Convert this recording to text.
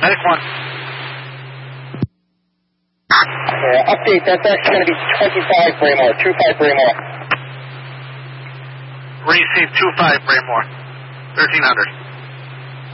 Medic 1. Update, that's actually going to be 25 Braymore, 25 Braymore. Receive 25 Braymore, 1300.